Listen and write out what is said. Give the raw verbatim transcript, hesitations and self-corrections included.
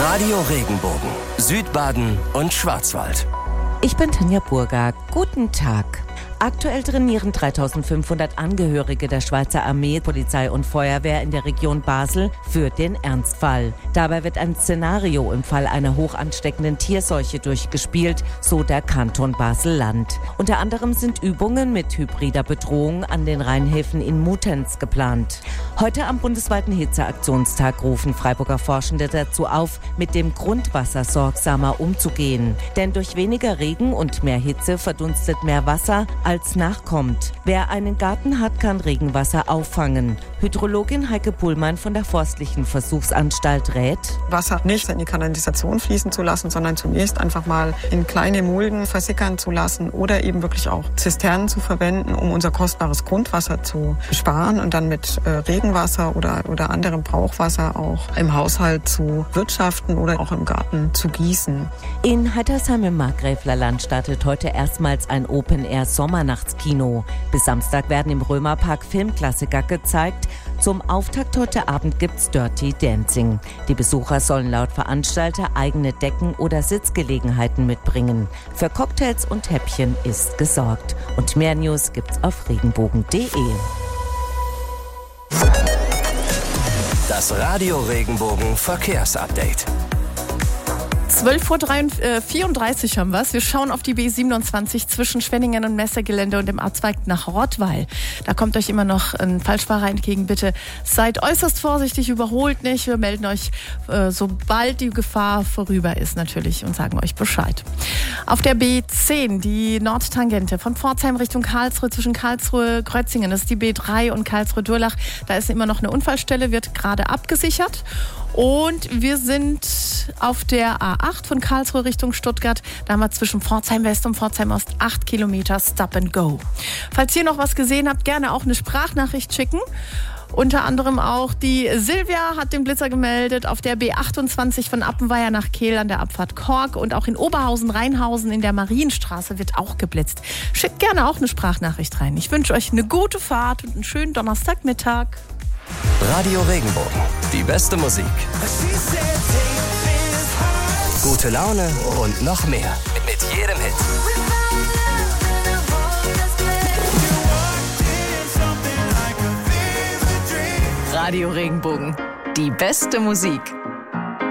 Radio Regenbogen, Südbaden und Schwarzwald. Ich bin Tanja Burger. Guten Tag. Aktuell trainieren dreitausendfünfhundert Angehörige der Schweizer Armee, Polizei und Feuerwehr in der Region Basel für den Ernstfall. Dabei wird ein Szenario im Fall einer hochansteckenden Tierseuche durchgespielt, so der Kanton Basel-Land. Unter anderem sind Übungen mit hybrider Bedrohung an den Rheinhäfen in Muttenz geplant. Heute am bundesweiten Hitzeaktionstag rufen Freiburger Forschende dazu auf, mit dem Grundwasser sorgsamer umzugehen. Denn durch weniger Regen und mehr Hitze verdunstet mehr Wasser, als nachkommt. Wer einen Garten hat, kann Regenwasser auffangen. Hydrologin Heike Pullmann von der Forstlichen Versuchsanstalt rät: Wasser nicht in die Kanalisation fließen zu lassen, sondern zunächst einfach mal in kleine Mulden versickern zu lassen oder eben wirklich auch Zisternen zu verwenden, um unser kostbares Grundwasser zu sparen und dann mit äh, Regenwasser oder, oder anderem Brauchwasser auch im Haushalt zu wirtschaften oder auch im Garten zu gießen. In Heitersheim im Markgräflerland startet heute erstmals ein Open-Air-Sommernachtskino. Bis Samstag werden im Römerpark Filmklassiker gezeigt. Zum Auftakt heute Abend gibt's Dirty Dancing. Die Besucher sollen laut Veranstalter eigene Decken oder Sitzgelegenheiten mitbringen. Für Cocktails und Häppchen ist gesorgt. Und mehr News gibt's auf regenbogen punkt de. Das Radio Regenbogen Verkehrsupdate. zwölf Uhr vierunddreißig haben wir es. Wir schauen auf die B siebenundzwanzig zwischen Schwenningen und Messegelände und dem Abzweig nach Rottweil. Da kommt euch immer noch ein Falschfahrer entgegen. Bitte seid äußerst vorsichtig, überholt nicht. Wir melden euch, äh, sobald die Gefahr vorüber ist natürlich, und sagen euch Bescheid. Auf der B zehn, die Nordtangente von Pforzheim Richtung Karlsruhe zwischen Karlsruhe-Grötzingen. Das ist die B drei und Karlsruhe-Durlach. Da ist immer noch eine Unfallstelle, wird gerade abgesichert. Und wir sind auf der A acht von Karlsruhe Richtung Stuttgart. Da haben wir zwischen Pforzheim West und Pforzheim Ost acht Kilometer Stop and Go. Falls ihr noch was gesehen habt, gerne auch eine Sprachnachricht schicken. Unter anderem auch die Silvia hat den Blitzer gemeldet auf der B achtundzwanzig von Appenweier nach Kehl an der Abfahrt Kork. Und auch in Oberhausen-Rheinhausen in der Marienstraße wird auch geblitzt. Schickt gerne auch eine Sprachnachricht rein. Ich wünsche euch eine gute Fahrt und einen schönen Donnerstagmittag. Radio Regenbogen, die beste Musik. Gute Laune und noch mehr. Mit jedem Hit. Radio Regenbogen, die beste Musik.